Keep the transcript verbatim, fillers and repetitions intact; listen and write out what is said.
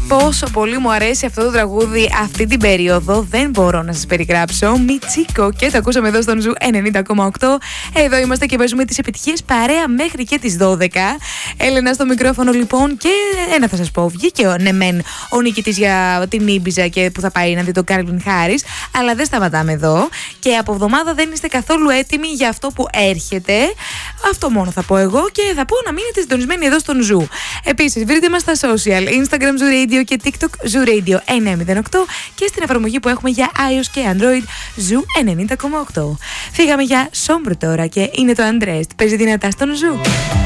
Πόσο πολύ μου αρέσει αυτό το τραγούδι αυτή την περίοδο, δεν μπορώ να σας περιγράψω. Μιτσίκο, και το ακούσαμε εδώ στον Ζου ενενήντα κόμμα οκτώ. Εδώ είμαστε και παίζουμε τις επιτυχίες παρέα μέχρι και τις δώδεκα. Έλενα στο μικρόφωνο λοιπόν, και ένα θα σας πω. Βγήκε ο ναι μεν ο νικητής για την Ήμπιζα και που θα πάει να δει τον Κάλβιν Χάρις, αλλά δεν σταματάμε εδώ. Και από εβδομάδα δεν είστε καθόλου έτοιμοι για αυτό που έρχεται. Αυτό μόνο θα πω εγώ, και θα πω να μείνετε συντονισμένοι εδώ στον Ζου. Επίσης, βρείτε μας στα social, Instagram Zoo Radio και TikTok Zoo Radio εννιακόσια οκτώ, και στην εφαρμογή που έχουμε για iOS και Android Zoo ενενήντα κόμμα οκτώ. Φύγαμε για Σόμπρο τώρα, και είναι το Undressed. Παίζει δυνατά στον Ζου.